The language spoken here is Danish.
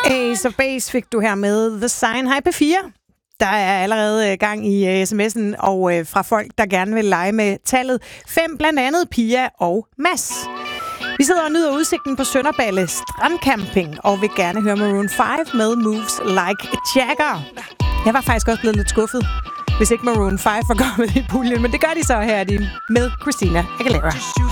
Ace of Base fik du her med The Sign. Hej P4. Der er allerede gang i sms'en, og fra folk, der gerne vil lege med tallet 5, blandt andet Pia og Mads. Vi sidder og nyder udsigten på Sønderballe Strandcamping, og vil gerne høre Maroon 5 med Moves Like Jagger. Jeg var faktisk også blevet lidt skuffet, hvis ikke Maroon 5 var kommet i puljen, men det gør de så her med Christina Aguilera.